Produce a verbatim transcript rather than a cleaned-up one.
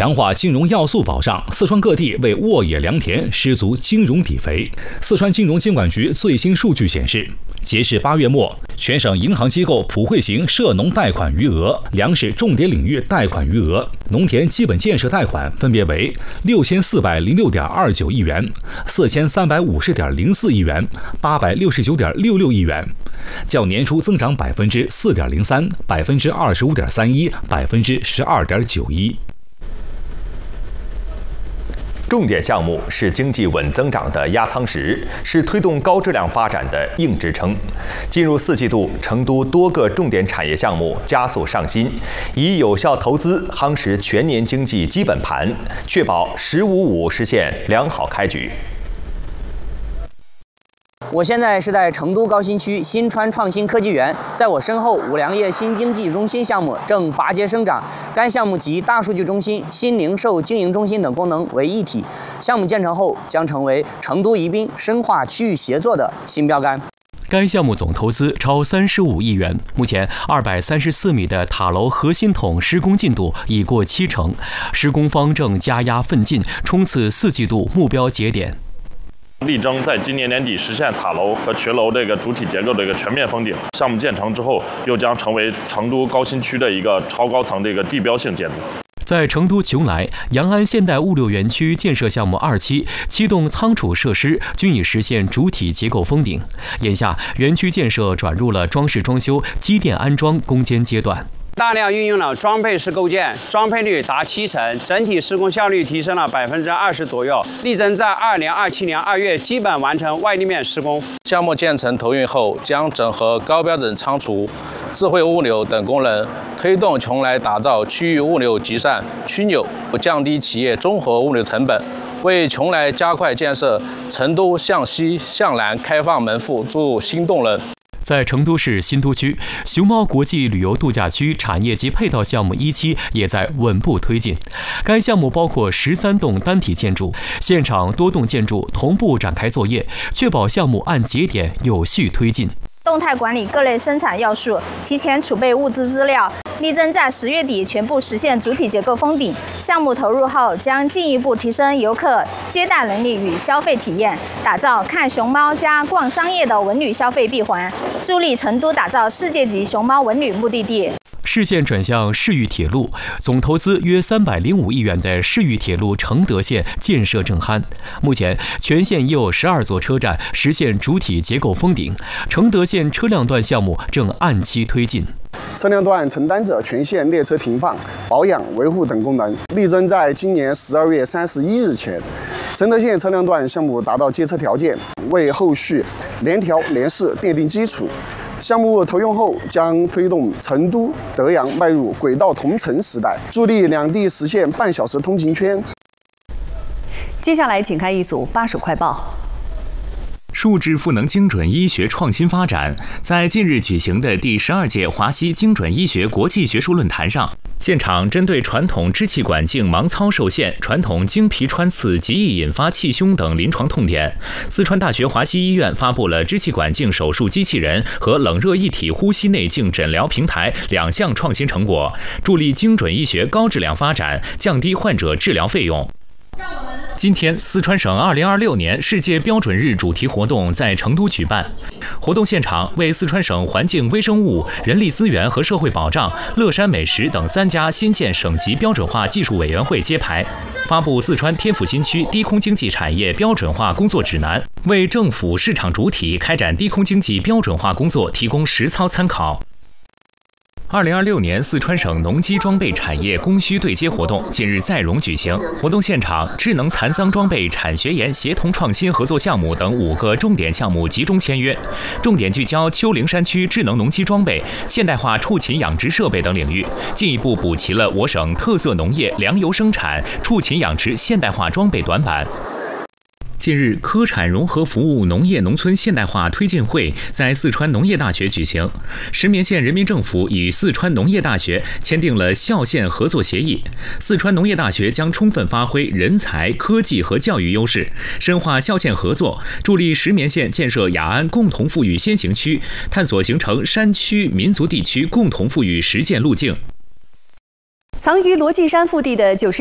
强化金融要素保障，四川各地为沃野良田施足金融底肥。四川金融监管局最新数据显示，截至八月末，全省银行机构普惠型涉农贷款余额、粮食重点领域贷款余额、农田基本建设贷款分别为六千四百零六点二九亿元、四千三百五十点零四亿元、八百六十九点六六亿元，较年初增长百分之四点零三、百分之二十五点三一、百分之十二点九一。 重点项目是经济稳增长的压舱石，是推动高质量发展的硬支撑。进入四季度，成都多个重点产业项目加速上新，以有效投资夯实全年经济基本盘，确保“十五五”实现良好开局。 我现在是在成都高新区新川创新科技园，在我身后，五粮液新经济中心项目正拔节生长。该项目集大数据中心、新零售经营中心等功能为一体，项目建成后将成为成都宜宾深化区域协作的新标杆。 该项目总投资超三十五亿元，目前二百三十四米的塔楼核心筒施工进度已过七成，施工方正加压奋进，冲刺四季度目标节点。 力争在今年年底实现塔楼和群楼这个主体结构的一个全面封顶。项目建成之后，又将成为成都高新区的一个超高层这个地标性建筑。 在成都邛崃阳安现代物流园区建设项目二期，七栋仓储设施均已实现主体结构封顶。眼下，园区建设转入了装饰装修、机电安装攻坚阶段。 大量运用了装配式构件，装配率达七成，整体施工效率提升了百分之二十左右，力争在二零二七年二月基本完成外立面施工。 项目建成投运后，将整合高标准仓储、智慧物流等功能，推动邛崃打造区域物流集散枢纽，降低企业综合物流成本，为邛崃加快建设成都向西向南开放门户注入新动能。 在成都市新都区，熊猫国际旅游度假区产业及配套项目一期也在稳步推进。该项目包括十三栋单体建筑，现场多栋建筑同步展开作业，确保项目按节点有序推进。 动态管理各类生产要素，提前储备物资资料，力争在十月底全部实现主体结构封顶。项目投入后，将进一步提升游客接待能力与消费体验，打造看熊猫加逛商业的文旅消费闭环，助力成都打造世界级熊猫文旅目的地。 市线转向市域铁路，总投资约三百零五亿元的市域铁路承德线建设正酣。目前全线已有十二座车站实现主体结构封顶，承德线车辆段项目正按期推进。 车辆段承担着全线列车停放、保养、维护等功能，力争在今年十二月三十一日前，承德线车辆段项目达到接车条件，为后续联调联试奠定基础。项目投用后，将推动成都、德阳迈入轨道同城时代，助力两地实现半小时通勤圈。 接下来，请看一组巴蜀快报。 数字赋能精准医学创新发展，在近日举行的第十二届华西精准医学国际学术论坛上，现场针对传统支气管镜盲操受限、传统经皮穿刺极易引发气胸等临床痛点，四川大学华西医院发布了支气管镜手术机器人和冷热一体呼吸内镜诊疗平台两项创新成果，助力精准医学高质量发展，降低患者治疗费用。今天，四川省二零二六年世界标准日主题活动在成都举办。活动现场为四川省环境微生物、人力资源和社会保障、乐山美食等三家新建省级标准化技术委员会揭牌，发布四川天府新区低空经济产业标准化工作指南，为政府市场主体开展低空经济标准化工作提供实操参考。二零二六年四川省农机装备产业供需对接活动近日在蓉举行。活动现场，智能蚕桑装备产学研协同创新合作项目等五个重点项目集中签约，重点聚焦丘陵山区智能农机装备、现代化畜禽养殖设备等领域，进一步补齐了我省特色农业粮油生产、畜禽养殖现代化装备短板。近日，科产融合服务农业农村现代化推进会在四川农业大学举行。石棉县人民政府与四川农业大学签订了校县合作协议。四川农业大学将充分发挥人才、科技和教育优势，深化校县合作，助力石棉县建设雅安共同富裕先行区，探索形成山区民族地区共同富裕实践路径。 藏于罗晋山腹地的九十